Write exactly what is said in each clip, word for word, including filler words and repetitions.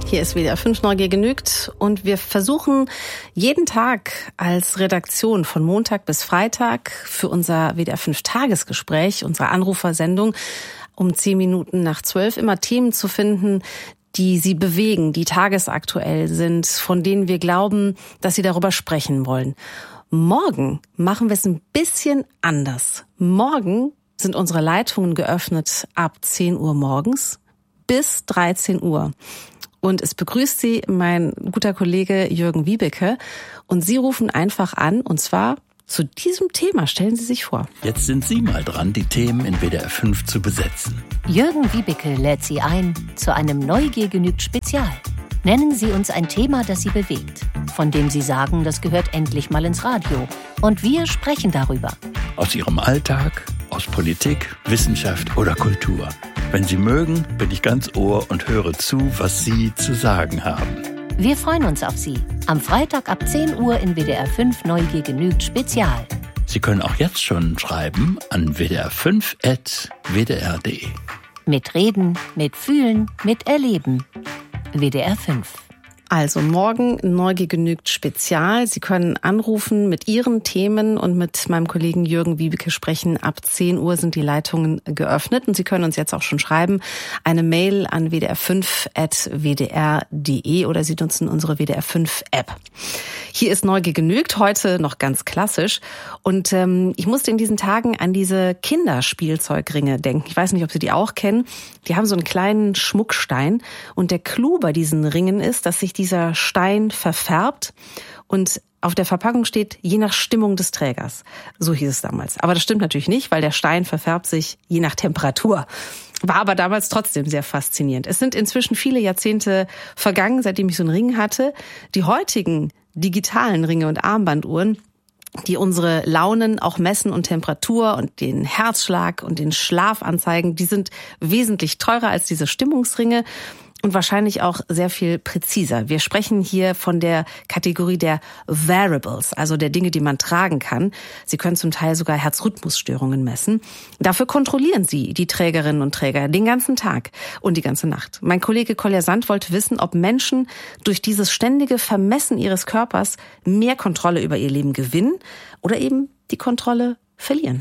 Hier ist W D R fünf Neugier genügt und wir versuchen jeden Tag als Redaktion von Montag bis Freitag für unser W D R fünf Tagesgespräch, unsere Anrufersendung um zehn Minuten nach zwölf immer Themen zu finden, die Sie bewegen, die tagesaktuell sind, von denen wir glauben, dass Sie darüber sprechen wollen. Morgen machen wir es ein bisschen anders. Morgen sind unsere Leitungen geöffnet ab zehn Uhr morgens bis dreizehn Uhr. Und es begrüßt Sie mein guter Kollege Jürgen Wiebeke. Und Sie rufen einfach an, und zwar zu diesem Thema. Stellen Sie sich vor. Jetzt sind Sie mal dran, die Themen in W D R fünf zu besetzen. Jürgen Wiebeke lädt Sie ein zu einem Neugier genügt Spezial. Nennen Sie uns ein Thema, das Sie bewegt, von dem Sie sagen, das gehört endlich mal ins Radio. Und wir sprechen darüber. Aus Ihrem Alltag, aus Politik, Wissenschaft oder Kultur. Wenn Sie mögen, bin ich ganz Ohr und höre zu, was Sie zu sagen haben. Wir freuen uns auf Sie. Am Freitag ab zehn Uhr in W D R fünf Neugier genügt Spezial. Sie können auch jetzt schon schreiben an w d r fünf at w d r punkt d e. Mit Reden, mit Fühlen, mit Erleben. W D R fünf. Also morgen Neugier genügt Spezial. Sie können anrufen mit Ihren Themen und mit meinem Kollegen Jürgen Wiebeke sprechen. Ab zehn Uhr sind die Leitungen geöffnet und Sie können uns jetzt auch schon schreiben. Eine Mail an w d r fünf at w d r punkt d e oder Sie nutzen unsere W D R fünf App. Hier ist Neugier genügt, heute noch ganz klassisch. Und ähm, ich musste in diesen Tagen an diese Kinderspielzeugringe denken. Ich weiß nicht, ob Sie die auch kennen. Die haben so einen kleinen Schmuckstein. Und der Clou bei diesen Ringen ist, dass sich dieser Stein verfärbt und auf der Verpackung steht, je nach Stimmung des Trägers. So hieß es damals. Aber das stimmt natürlich nicht, weil der Stein verfärbt sich je nach Temperatur. War aber damals trotzdem sehr faszinierend. Es sind inzwischen viele Jahrzehnte vergangen, seitdem ich so einen Ring hatte. Die heutigen digitalen Ringe und Armbanduhren, die unsere Launen auch messen und Temperatur und den Herzschlag und den Schlaf anzeigen, die sind wesentlich teurer als diese Stimmungsringe. Und wahrscheinlich auch sehr viel präziser. Wir sprechen hier von der Kategorie der Wearables, also der Dinge, die man tragen kann. Sie können zum Teil sogar Herzrhythmusstörungen messen. Dafür kontrollieren Sie die Trägerinnen und Träger den ganzen Tag und die ganze Nacht. Mein Kollege Kolja Sand wollte wissen, ob Menschen durch dieses ständige Vermessen ihres Körpers mehr Kontrolle über ihr Leben gewinnen oder eben die Kontrolle verlieren.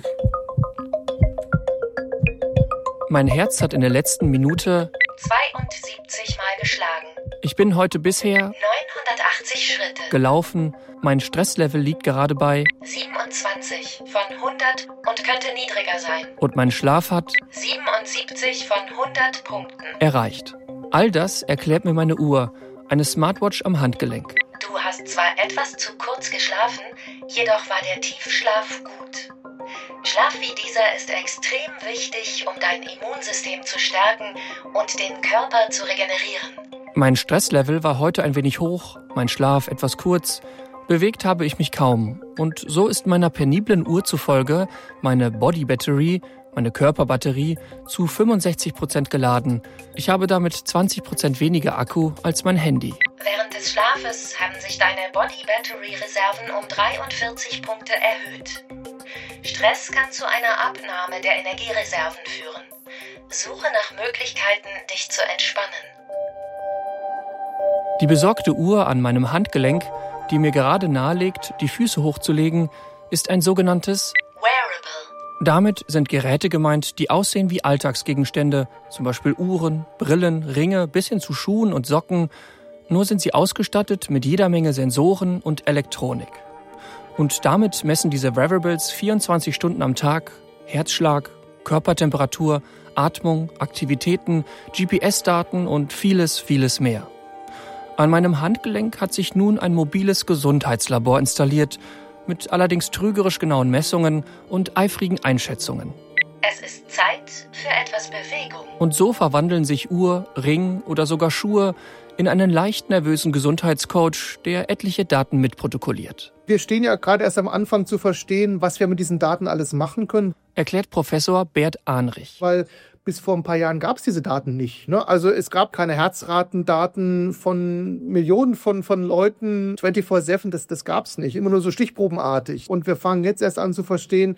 Mein Herz hat in der letzten Minute zweiundsiebzig Mal geschlagen. Ich bin heute bisher neunhundertachtzig Schritte gelaufen. Mein Stresslevel liegt gerade bei siebenundzwanzig von hundert und könnte niedriger sein. Und mein Schlaf hat siebenundsiebzig von hundert Punkten. erreicht. All das erklärt mir meine Uhr, eine Smartwatch am Handgelenk. Du hast zwar etwas zu kurz geschlafen, jedoch war der Tiefschlaf gut. Schlaf wie dieser ist extrem wichtig, um dein Immunsystem zu stärken und den Körper zu regenerieren. Mein Stresslevel war heute ein wenig hoch, mein Schlaf etwas kurz. Bewegt habe ich mich kaum. Und so ist meiner peniblen Uhr zufolge meine Body Battery, meine Körperbatterie, zu fünfundsechzig Prozent geladen. Ich habe damit zwanzig Prozent weniger Akku als mein Handy. Während des Schlafes haben sich deine Body Battery Reserven um dreiundvierzig Punkte erhöht. Stress kann zu einer Abnahme der Energiereserven führen. Suche nach Möglichkeiten, dich zu entspannen. Die besorgte Uhr an meinem Handgelenk, die mir gerade nahelegt, die Füße hochzulegen, ist ein sogenanntes Wearable. Damit sind Geräte gemeint, die aussehen wie Alltagsgegenstände, zum Beispiel Uhren, Brillen, Ringe bis hin zu Schuhen und Socken. Nur sind sie ausgestattet mit jeder Menge Sensoren und Elektronik. Und damit messen diese Wearables vierundzwanzig Stunden am Tag Herzschlag, Körpertemperatur, Atmung, Aktivitäten, G P S-Daten und vieles, vieles mehr. An meinem Handgelenk hat sich nun ein mobiles Gesundheitslabor installiert, mit allerdings trügerisch genauen Messungen und eifrigen Einschätzungen. Es ist Zeit für etwas Bewegung. Und so verwandeln sich Uhr, Ring oder sogar Schuhe in einen leicht nervösen Gesundheitscoach, der etliche Daten mitprotokolliert. Wir stehen ja gerade erst am Anfang zu verstehen, was wir mit diesen Daten alles machen können. Erklärt Professor Bert Ahnrich. Weil bis vor ein paar Jahren gab es diese Daten nicht. Ne? Also es gab keine Herzratendaten von Millionen von, von Leuten vierundzwanzig sieben, das, das gab es nicht. Immer nur so stichprobenartig. Und wir fangen jetzt erst an zu verstehen,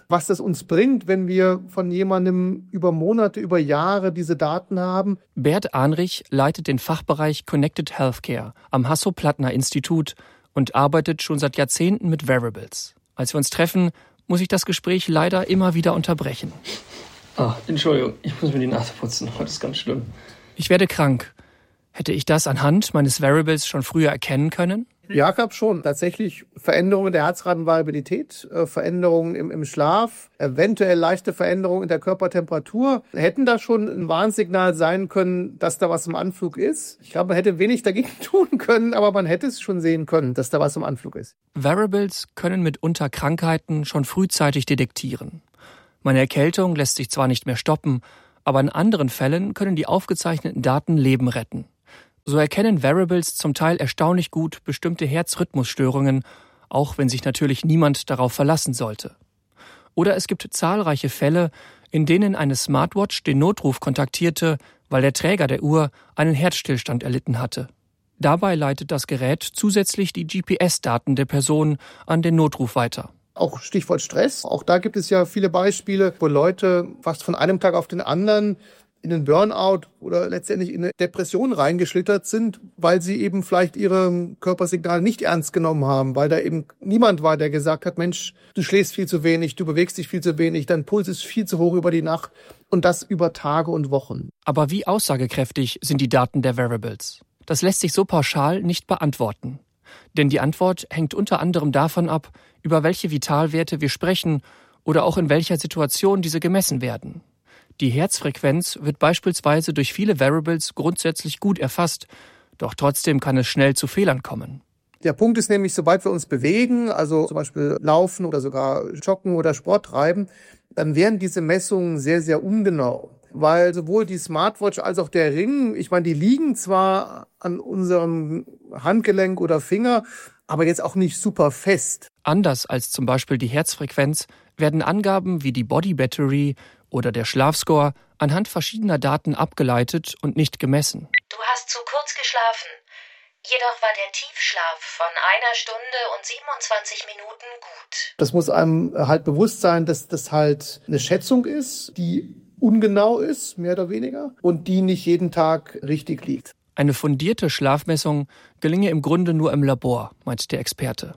was das uns bringt, wenn wir von jemandem über Monate, über Jahre diese Daten haben. Bert Ahnrich leitet den Fachbereich Connected Healthcare am Hasso-Plattner-Institut und arbeitet schon seit Jahrzehnten mit Wearables. Als wir uns treffen, muss ich das Gespräch leider immer wieder unterbrechen. Ah, Entschuldigung, ich muss mir die Nase putzen. Heute ist ganz schlimm. Ich werde krank. Hätte ich das anhand meines Wearables schon früher erkennen können? Ja, gab schon. Tatsächlich Veränderungen der Herzratenvariabilität, äh, Veränderungen im, im Schlaf, eventuell leichte Veränderungen in der Körpertemperatur. Hätten da schon ein Warnsignal sein können, dass da was im Anflug ist. Ich glaube, man hätte wenig dagegen tun können, aber man hätte es schon sehen können, dass da was im Anflug ist. Wearables können mitunter Krankheiten schon frühzeitig detektieren. Meine Erkältung lässt sich zwar nicht mehr stoppen, aber in anderen Fällen können die aufgezeichneten Daten Leben retten. So erkennen Wearables zum Teil erstaunlich gut bestimmte Herzrhythmusstörungen, auch wenn sich natürlich niemand darauf verlassen sollte. Oder es gibt zahlreiche Fälle, in denen eine Smartwatch den Notruf kontaktierte, weil der Träger der Uhr einen Herzstillstand erlitten hatte. Dabei leitet das Gerät zusätzlich die G P S-Daten der Person an den Notruf weiter. Auch Stichwort Stress. Auch da gibt es ja viele Beispiele, wo Leute fast von einem Tag auf den anderen in den Burnout oder letztendlich in eine Depression reingeschlittert sind, weil sie eben vielleicht ihre Körpersignale nicht ernst genommen haben, weil da eben niemand war, der gesagt hat, Mensch, du schläfst viel zu wenig, du bewegst dich viel zu wenig, dein Puls ist viel zu hoch über die Nacht und das über Tage und Wochen. Aber wie aussagekräftig sind die Daten der Wearables? Das lässt sich so pauschal nicht beantworten. Denn die Antwort hängt unter anderem davon ab, über welche Vitalwerte wir sprechen oder auch in welcher Situation diese gemessen werden. Die Herzfrequenz wird beispielsweise durch viele Wearables grundsätzlich gut erfasst, doch trotzdem kann es schnell zu Fehlern kommen. Der Punkt ist nämlich, sobald wir uns bewegen, also zum Beispiel laufen oder sogar joggen oder Sport treiben, dann werden diese Messungen sehr, sehr ungenau. Weil sowohl die Smartwatch als auch der Ring, ich meine, die liegen zwar an unserem Handgelenk oder Finger, aber jetzt auch nicht super fest. Anders als zum Beispiel die Herzfrequenz werden Angaben wie die Body Battery oder der Schlafscore anhand verschiedener Daten abgeleitet und nicht gemessen. Du hast zu kurz geschlafen. Jedoch war der Tiefschlaf von einer Stunde und siebenundzwanzig Minuten gut. Das muss einem halt bewusst sein, dass das halt eine Schätzung ist, die ungenau ist, mehr oder weniger, und die nicht jeden Tag richtig liegt. Eine fundierte Schlafmessung gelinge im Grunde nur im Labor, meint der Experte.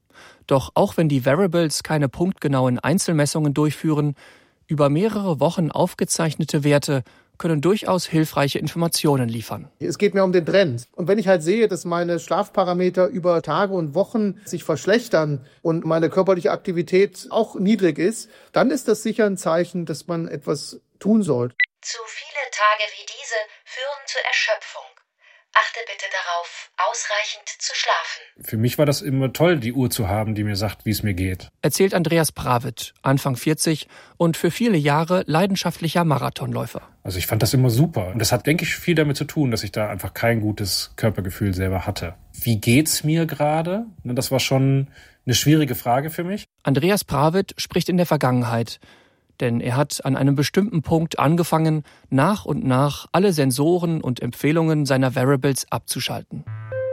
Doch auch wenn die Wearables keine punktgenauen Einzelmessungen durchführen, über mehrere Wochen aufgezeichnete Werte können durchaus hilfreiche Informationen liefern. Es geht mir um den Trend. Und wenn ich halt sehe, dass meine Schlafparameter über Tage und Wochen sich verschlechtern und meine körperliche Aktivität auch niedrig ist, dann ist das sicher ein Zeichen, dass man etwas tun sollte. Zu viele Tage wie diese führen zur Erschöpfung. Achte bitte darauf, ausreichend zu schlafen. Für mich war das immer toll, die Uhr zu haben, die mir sagt, wie es mir geht. Erzählt Andreas Pravit, Anfang vierzig und für viele Jahre leidenschaftlicher Marathonläufer. Also ich fand das immer super. Und das hat, denke ich, viel damit zu tun, dass ich da einfach kein gutes Körpergefühl selber hatte. Wie geht's mir gerade? Das war schon eine schwierige Frage für mich. Andreas Pravit spricht in der Vergangenheit. Denn er hat an einem bestimmten Punkt angefangen, nach und nach alle Sensoren und Empfehlungen seiner Wearables abzuschalten.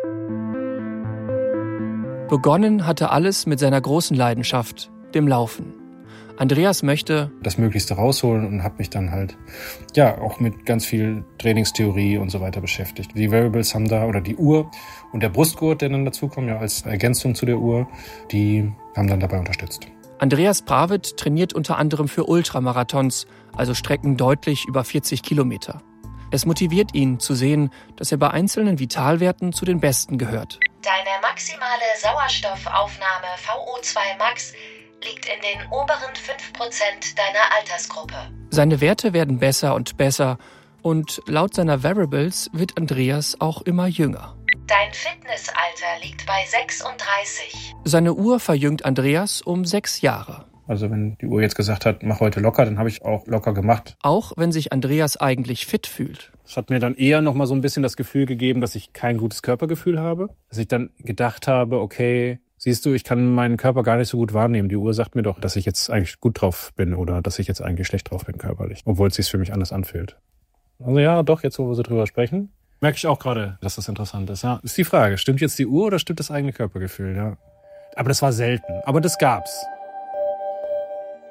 Begonnen hatte alles mit seiner großen Leidenschaft, dem Laufen. Andreas möchte das Möglichste rausholen und habe mich dann halt ja auch mit ganz viel Trainingstheorie und so weiter beschäftigt. Die Wearables haben da, oder die Uhr und der Brustgurt, der dann dazukommt, ja als Ergänzung zu der Uhr, die haben dann dabei unterstützt. Andreas Pravit trainiert unter anderem für Ultramarathons, also Strecken deutlich über vierzig Kilometer. Es motiviert ihn zu sehen, dass er bei einzelnen Vitalwerten zu den Besten gehört. Deine maximale Sauerstoffaufnahme V O zwei Max liegt in den oberen fünf Prozent deiner Altersgruppe. Seine Werte werden besser und besser und laut seiner Wearables wird Andreas auch immer jünger. Dein Fitnessalter liegt bei sechsunddreißig. Seine Uhr verjüngt Andreas um sechs Jahre. Also wenn die Uhr jetzt gesagt hat, mach heute locker, dann habe ich auch locker gemacht. Auch wenn sich Andreas eigentlich fit fühlt. Das hat mir dann eher noch mal so ein bisschen das Gefühl gegeben, dass ich kein gutes Körpergefühl habe. Dass ich dann gedacht habe, okay, siehst du, ich kann meinen Körper gar nicht so gut wahrnehmen. Die Uhr sagt mir doch, dass ich jetzt eigentlich gut drauf bin oder dass ich jetzt eigentlich schlecht drauf bin körperlich. Obwohl es sich für mich anders anfühlt. Also ja, doch, jetzt wo wir so drüber sprechen, merke ich auch gerade, dass das interessant ist. Ja, ist die Frage, stimmt jetzt die Uhr oder stimmt das eigene Körpergefühl? Ja. Aber das war selten. Aber das gab's.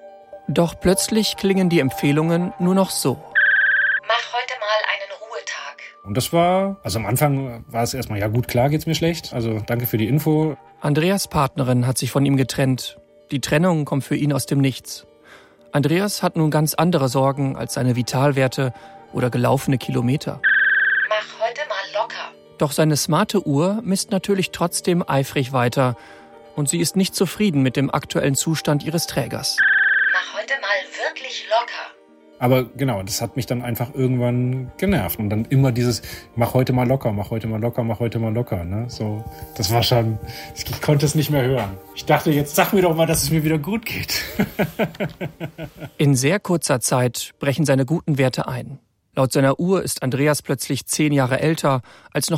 Doch plötzlich klingen die Empfehlungen nur noch so. Mach heute mal einen Ruhetag. Und das war, also am Anfang war es erstmal, ja gut, klar geht's mir schlecht. Also danke für die Info. Andreas' Partnerin hat sich von ihm getrennt. Die Trennung kommt für ihn aus dem Nichts. Andreas hat nun ganz andere Sorgen als seine Vitalwerte oder gelaufene Kilometer. Mach heute mal locker. Doch seine smarte Uhr misst natürlich trotzdem eifrig weiter. Und sie ist nicht zufrieden mit dem aktuellen Zustand ihres Trägers. Mach heute mal wirklich locker. Aber genau, das hat mich dann einfach irgendwann genervt. Und dann immer dieses, mach heute mal locker, mach heute mal locker, mach heute mal locker. Ne? So, das war schon, ich konnte es nicht mehr hören. Ich dachte, jetzt sag mir doch mal, dass es mir wieder gut geht. In sehr kurzer Zeit brechen seine guten Werte ein. Laut seiner Uhr ist Andreas plötzlich zehn Jahre älter als noch